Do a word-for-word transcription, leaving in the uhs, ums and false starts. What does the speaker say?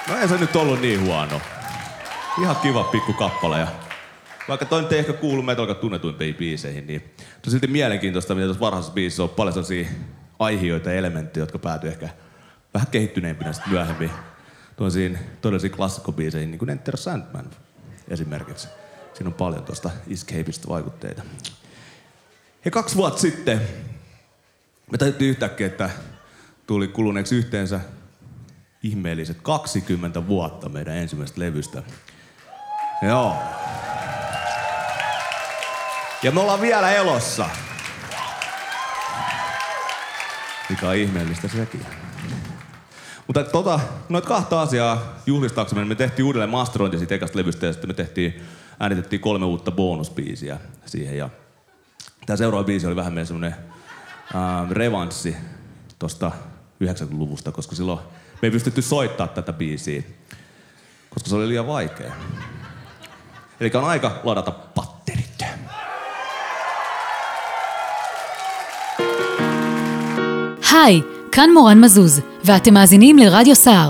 No ei se nyt ollut niin huono. Ihan kiva pikku kappale. Ja vaikka toi nyt ei ehkä kuulu meitä alkaa tunnetuimpiin biiseihin, niin se on silti mielenkiintoista, mitä tuossa varhaisessa biisissä on paljon sellaisia aiheita ja elementtejä, jotka päätyy ehkä vähän kehittyneempinä sitten myöhemmin toisiin todellisiin klassikkobiiseihin, niin kuin Enter Sandman esimerkiksi. Siinä on paljon tuosta escapeista vaikutteita. Ja kaksi vuotta sitten me tajuttiin yhtäkkiä, että tuli kuluneeksi yhteensä ihmeelliset kaksikymmentä vuotta meidän ensimmäisestä levystä. Joo. Ja me ollaan vielä elossa. Mikä on ihmeellistä sekin. Mutta tota, noita kahta asiaa juhlistaaksemme me tehtiin uudelleen masterointi siitä ekasta levystä ja sitten me tehtiin, äänitettiin kolme uutta bonusbiisiä siihen. Ja tää seuraava biisi oli vähän meidän semmonen äh, revanssi tosta yhdeksänkymmentäluvusta, koska silloin me ei pystytty soittaa tätä biisiä, koska se oli liian vaikea. Eli on aika ladata patterit. היי, כאן מורן מזוז, ואתם מאזינים לרדיו סער.